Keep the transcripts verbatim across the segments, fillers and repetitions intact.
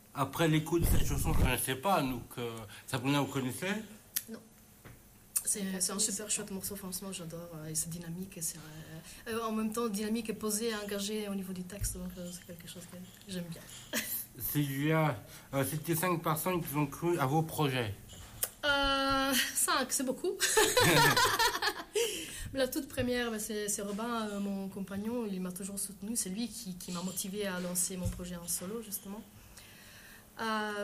Après l'écoute de cette chanson, je ne connaissais pas, donc euh, Sabrina, vous connaissez? Non. C'est, c'est un super chouette morceau, franchement, j'adore. Et c'est dynamique, et c'est, euh, euh, en même temps dynamique et posé, engagé au niveau du texte, donc euh, c'est quelque chose que j'aime bien. Sylvia, euh, c'était cinq personnes qui ont cru à vos projets. Euh, cinq, c'est beaucoup. La toute première, c'est, c'est Robin, euh, mon compagnon, il m'a toujours soutenu. C'est lui qui, qui m'a motivé à lancer mon projet en solo, justement. Euh,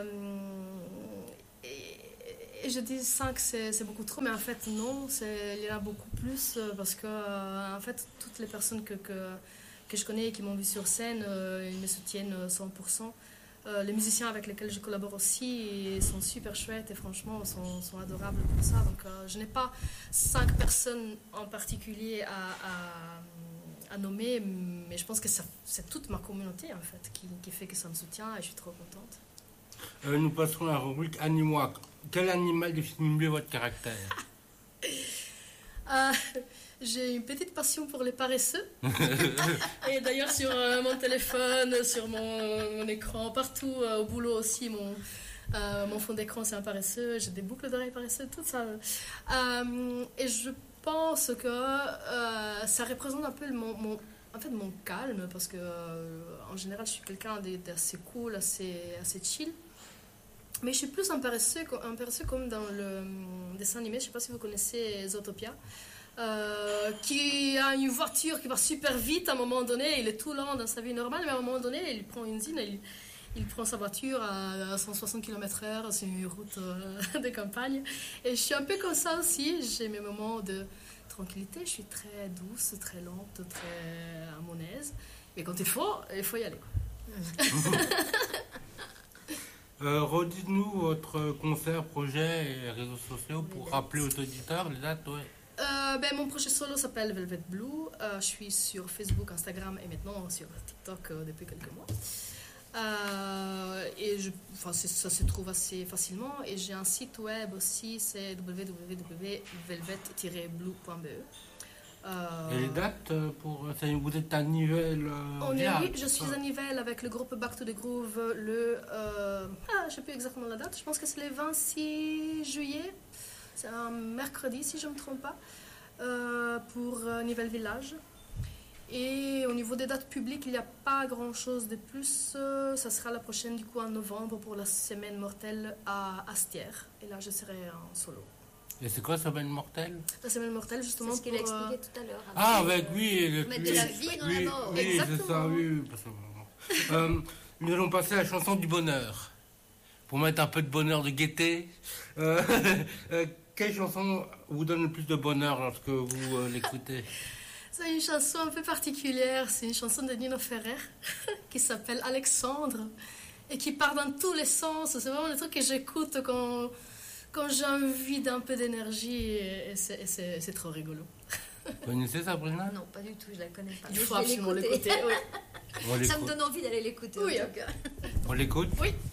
et, et je dis cinq, c'est, c'est beaucoup trop, mais en fait, non, c'est, il y en a beaucoup plus parce que, euh, en fait, toutes les personnes que, que, que je connais et qui m'ont vu sur scène, euh, ils me soutiennent cent pour cent. Euh, les musiciens avec lesquels je collabore aussi sont super chouettes et franchement sont, sont adorables pour ça. Donc euh, je n'ai pas cinq personnes en particulier à, à, à nommer, mais je pense que ça, c'est toute ma communauté en fait qui, qui fait que ça me soutient et je suis trop contente. Euh, nous passerons à la rubrique Anime-moi. Quel animal définit mieux votre caractère? euh, J'ai une petite passion pour les paresseux. Et d'ailleurs, sur euh, mon téléphone, sur mon, mon écran, partout, euh, au boulot aussi, mon, euh, mon fond d'écran, c'est un paresseux. J'ai des boucles d'oreilles paresseuses, tout ça. Euh, et je pense que euh, ça représente un peu mon, mon, en fait, mon calme, parce que euh, en général, je suis quelqu'un d'assez cool, assez, assez chill. Mais je suis plus un paresseux, un paresseux comme dans le dessin animé. Je ne sais pas si vous connaissez Zootopia. Euh, qui a une voiture qui va super vite à un moment donné, il est tout lent dans sa vie normale, mais à un moment donné, il prend une zine, il, il prend sa voiture à cent soixante kilomètres heure sur une route euh, de campagne. Et je suis un peu comme ça aussi, j'ai mes moments de tranquillité, je suis très douce, très lente, très à mon aise. Mais quand il faut, il faut y aller. euh, Redites-nous votre concert, projet et réseaux sociaux pour rappeler aux auditeurs les dates. Ouais. Euh, ben, mon projet solo s'appelle Velvet Blue. Euh, je suis sur Facebook, Instagram et maintenant sur TikTok euh, depuis quelques mois. Euh, et je, enfin, ça se trouve assez facilement. Et j'ai un site web aussi, c'est w w w point velvet tiret blue point b e. Euh, et les dates pour vous êtes à Nivelles euh, on est, Oui, je suis à Nivelles avec le groupe Back to the Groove le euh, ah, je ne sais plus exactement la date. Je pense que c'est le vingt-six juillet. C'est un mercredi, si je ne me trompe pas, euh, pour euh, Nivelles Village. Et au niveau des dates publiques, il n'y a pas grand-chose de plus. Euh, ça sera la prochaine, du coup, en novembre, pour la Semaine Mortelle à Astières. Et là, je serai en solo. Et c'est quoi, Semaine Mortelle? La Semaine Mortelle, justement, c'est ce qu'il pour... a expliqué tout à l'heure. Ah, avec lui. Le, mettre de la vie dans oui, la mort. Oui, exactement. C'est ça, oui. euh, nous allons passer à la chanson du bonheur. Pour mettre un peu de bonheur, de gaieté. Euh, euh, quelle chanson vous donne le plus de bonheur lorsque vous euh, l'écoutez? C'est une chanson un peu particulière. C'est une chanson de Nino Ferrer qui s'appelle Alexandre et qui part dans tous les sens. C'est vraiment le truc que j'écoute quand, quand j'ai envie d'un peu d'énergie et, et, c'est, et c'est, c'est trop rigolo. Vous connaissez Sabrina? Non, pas du tout, je la connais pas. Il faut absolument l'écouter. Oui. Ça me donne envie d'aller l'écouter. Oui, ok. On l'écoute? Oui.